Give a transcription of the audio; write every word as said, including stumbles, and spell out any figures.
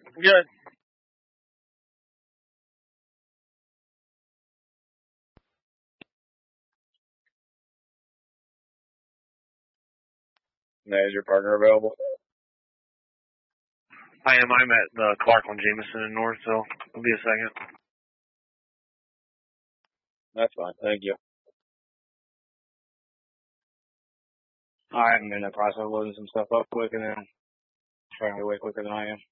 Good. Now, is your partner available? I am. I'm at the Clark on Jameson in North, so it'll be a second. That's fine. Thank you. Alright, I'm in the process of loading some stuff up quick and then trying to get away quicker than I am.